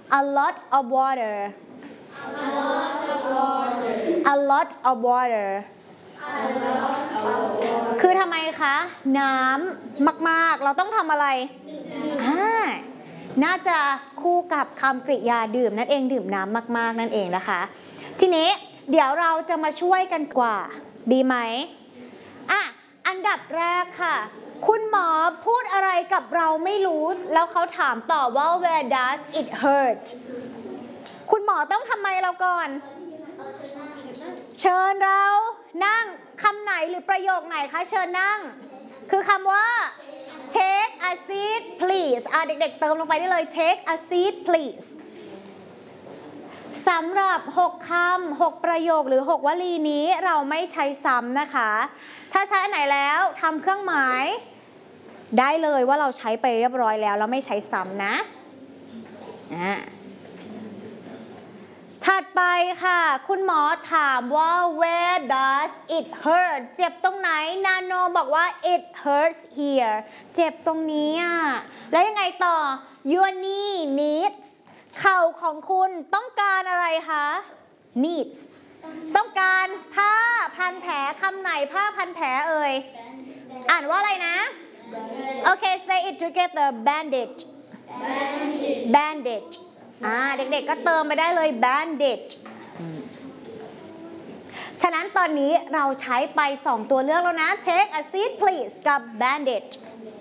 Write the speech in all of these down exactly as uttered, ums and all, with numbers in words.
a lot of water a lot of water คือทำไมคะน้ำมากๆเราต้องทำอะไรอ่าน่าจะคู่กับคำกริยาดื่มนั่นเองดื่มน้ำมากๆนั่นเองนะคะทีนี้เดี๋ยวเราจะมาช่วยกันกว่าดีไหมอ่ะอันดับแรกค่ะคุณหมอพูดอะไรกับเราไม่รู้แล้วเขาถามต่อว่า where does it hurt คุณหมอต้องทำไมเราก่อนเชิญเรานั่งคำไหนหรือประโยคไหนคะเชิญนั่งคือคำว่า take a seat please อ่ะเด็กๆเติมลงไปได้เลย take a seat please สำหรับหกคำหกประโยคหรือหกวลีนี้เราไม่ใช้ซ้ำนะคะถ้าใช้อันไหนแล้วทำเครื่องหมายได้เลยว่าเราใช้ไปเรียบร้อยแล้วแล้วไม่ใช้ซ้ำนะอ่ะถัดไปค่ะคุณหมอถามว่า where does it hurt เจ็บตรงไหนนาโนบอกว่า it hurts here เจ็บตรงนี้อ่ะแล้วยังไงต่อ your knee needs เข่าของคุณต้องการอะไรคะ needs ต้องการผ้าพันแผลคำไหนผ้าพันแผลเอ่ยอ่านว่าอะไรนะโอเค say it together bandage bandage อ่าเด็กๆก็เติมไปได้เลย bandage ฉะนั้นตอนนี้เราใช้ไปสองตัวเลือกแล้วนะ take a seat please กับ bandage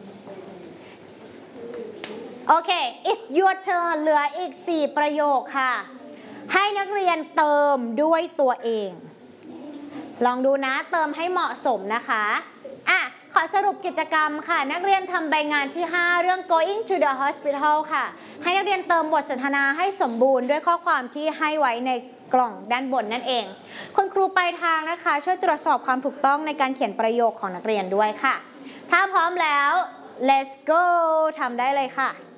โอเค it's your turn เหลืออีกสี่ประโยคค่ะให้นักเรียนเติมด้วยตัวเองลองดูนะเติมให้เหมาะสมนะคะอ่ะขอสรุปกิจกรรมค่ะนักเรียนทำใบงานที่ห้าเรื่อง going to the hospital ค่ะให้นักเรียนเติมบทสนทนาให้สมบูรณ์ด้วยข้อความที่ให้ไว้ในกล่องด้านบนนั่นเองคุณครูปลายทางนะคะช่วยตรวจสอบความถูกต้องในการเขียนประโยคของนักเรียนด้วยค่ะถ้าพร้อมแล้ว let's go ทำได้เลยค่ะ